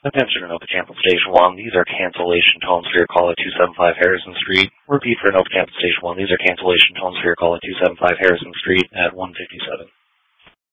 Attention NOPA Station 1, these are cancellation tones for your call at 275 Harrison Street. Repeat for NOPA Station 1, these are cancellation tones for your call at 275 Harrison Street at 157.